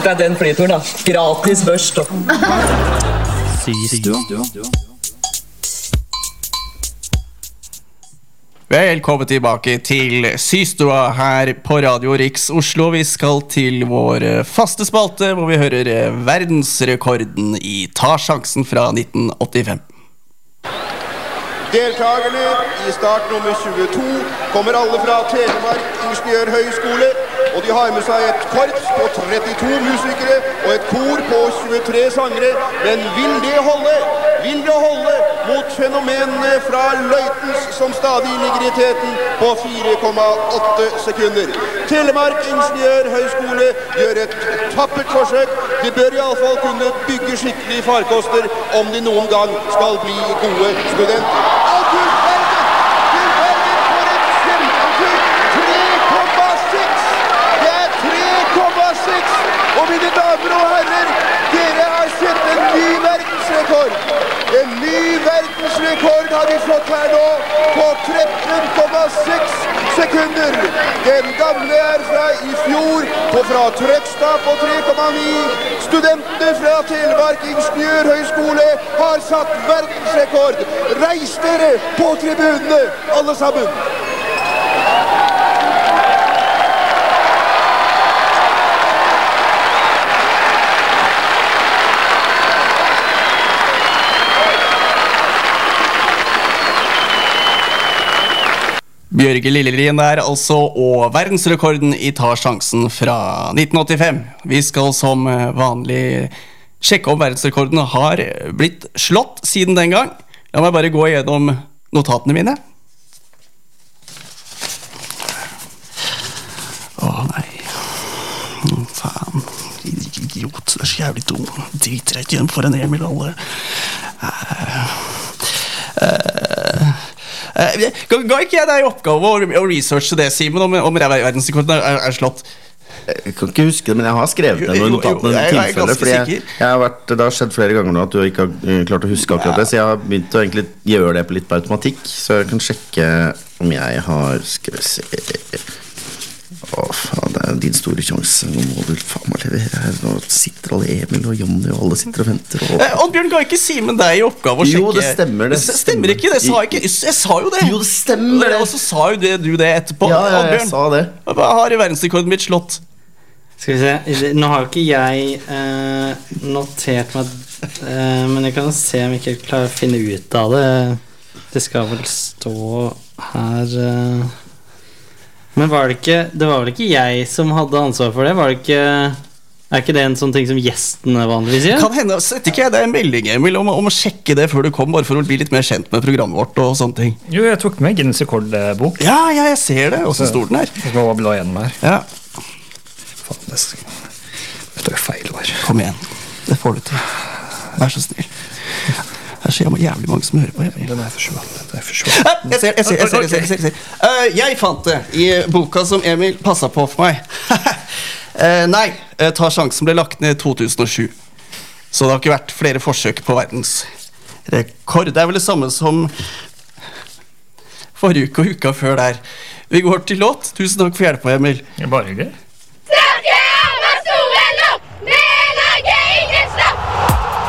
deg den flyturen da. Gratis børst. Velkommen tilbake til Systua her på Radio Riks Oslo. Vi skal til vår faste spalte, hvor vi hører verdensrekorden i Ta sjansen fra 1985. Deltagerne i start nummer 22 kommer alle fra Telemark Ingeniørhøgskole, og de har med seg et korps på 32 musikere og et kor på 23 sangere. Men vil det holde? Vil det holde mot fenomenene fra Løitens som stadig ligger i teten på 4,8 sekunder? Telemark Ingeniørhøgskole gjør et tappert forsøk. De bør i alle fall kunne bygge skikkelige farkoster om de noen gang skal bli gode studenter. Og mine damer og herrer, dere har sett en ny verdensrekord. En ny verdensrekord har vi fått her nå på 13,6 sekunder. Den gamle er fra i fjor, fra Trøgstad på 3,9. Studentene fra Telemark Ingeniørhøgskole har satt verdensrekord. Reis dere på tribunene, alle sammen. Bjørge Lillelien der altså, og verdensrekorden i Ta sjansen fra 1985. Vi skal som vanlig sjekke om verdensrekorden har blitt slått siden den gang. La meg bare gå gjennom notatene mine. Nei. Faen. Idiot, det er så jævlig dum. Driter jeg ikke igjen for en Emil alle. Ga ikke jeg deg i oppgave å researche det, Simon, om verdensrekorden er slått? Jeg kan ikke huske det, men jeg har skrevet det noen notatene i tilfelle, fordi det har skjedd flere ganger nå at du ikke har klart å huske akkurat det, så jeg har begynt å egentlig gjøre det på litt på automatikk, så jeg kan sjekke om jeg har skrevet. Faen, det er din store sjanse. Nå må du faen meg levere her. Nå sitter alle Emil og Jonny og alle sitter og venter Oddbjørn, ga ikke Simen deg i oppgave å sjekke? Jo, det stemmer. Det stemmer ikke, det sa jeg ikke. Jeg sa jo det. Jo, det stemmer det. Og så sa jo du det etterpå. Ja, jeg sa det. Hva har verdensrekorden mitt slått? Skal vi se, nå har jo ikke jeg notert meg, men jeg kan se om jeg ikke klarer å finne ut av det. Det skal vel stå her. Men det var vel ikke jeg som hadde ansvar for det? Er ikke det en sånn ting som gjestene vanligvis gjør? Kan hende, setter ikke jeg deg en melding, Emil, om å sjekke det før du kom, bare for å bli litt mer kjent med programmet vårt og sånne ting? Jo, jeg tok med Guinness rekordbok. Ja, jeg ser det, og så står den her. Jeg skal bare bla igjen her. Ja. Faen, det står feil her. Kom igjen, det får du til. Vær så snill. Her ser jeg jævlig mange som hører på. Den er forsvant. Jeg ser. Jeg fant det i boka som Emil passet på for meg. Nei, Ta sjansen ble lagt ned i 2007. Så det har ikke vært flere forsøk på verdensrekord. Det er vel det samme som forrige uke og uka før der. Vi går til låt. Tusen takk for hjelp, Emil. Bare hyggelig.